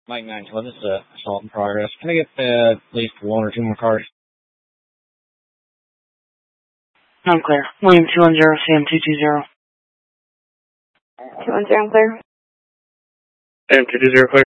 Mike 912, this is assault in progress. Can I get at least one or two more cars? I'm clear. William 210, Sam 220. 210, I'm clear. Sam 220, clear.